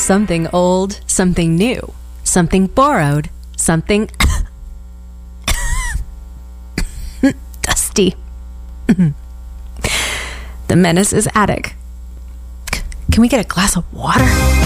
Something old, something new, something borrowed, something dusty. The Menace's attic. Can we get a glass of water?